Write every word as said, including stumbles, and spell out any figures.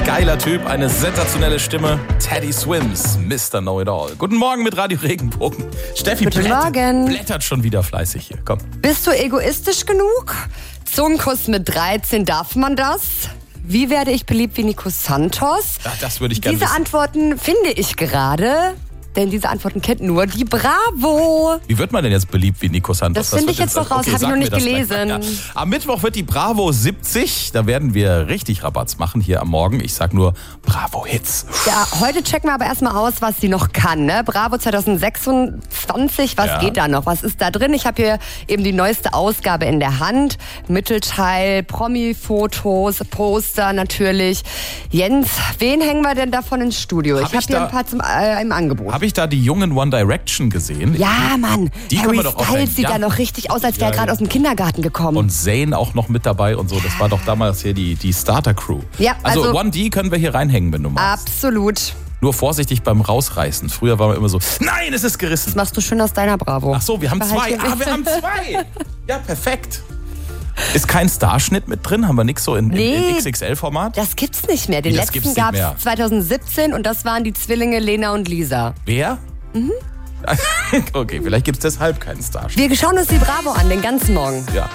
geiler Typ, eine sensationelle Stimme. Teddy Swims, Mister Know-It-All. Guten Morgen mit Radio Regenbogen. Steffi Guten blättert, Morgen. blättert schon wieder fleißig hier. Komm. Bist du egoistisch genug? Zungenkuss mit dreizehn, darf man das? Wie werde ich beliebt wie Nico Santos? Ach, das würde ich gerne Diese wissen. Antworten finde ich gerade, denn diese Antworten kennt nur die Bravo. Wie wird man denn jetzt beliebt wie Nico Santos? Das finde ich wird jetzt noch raus, okay, habe ich sag noch mir nicht das gleich gelesen. mal. Ja. Am Mittwoch wird die Bravo siebzig. Da werden wir richtig Rabatz machen hier am Morgen. Ich sag nur Bravo Hits. Ja, heute checken wir aber erstmal aus, was sie noch kann. Ne? Bravo zwanzig sechsundzwanzig, was Ja. geht da noch? Was ist da drin? Ich habe hier eben die neueste Ausgabe in der Hand. Mittelteil, Promi-Fotos, Poster natürlich. Jens, wen hängen wir denn davon ins Studio? Hab ich habe ich hier da- ein paar zum, äh, im Angebot. Habe ich da die jungen One Direction gesehen? Ja, Mann. Die können Harry wir doch Styles aufhängen. sieht Ja. da noch richtig aus, als wäre Ja, er gerade ja. aus dem Kindergarten gekommen. Und Zayn auch noch mit dabei und so. Das war doch damals hier die, die Starter-Crew. Ja, also, also- One D können wir hier reinhängen, wenn du magst. Absolut. Nur vorsichtig beim Rausreißen. Früher war man immer so, nein, es ist gerissen. Das machst du schön aus deiner Bravo. Ach so, wir haben zwei. Behalte- Ah, wir haben zwei. Ja, perfekt. Ist kein Starschnitt mit drin? Haben wir nix so in, in, Nee. in X X L-Format? Das gibt's nicht mehr. Den Wie, das gibt's letzten nicht gab's mehr? zwanzig siebzehn und das waren die Zwillinge Lena und Lisa. Wer? Mhm. Okay, vielleicht gibt es deshalb keinen Starschnitt. Wir schauen uns die Bravo an, den ganzen Morgen. Ja.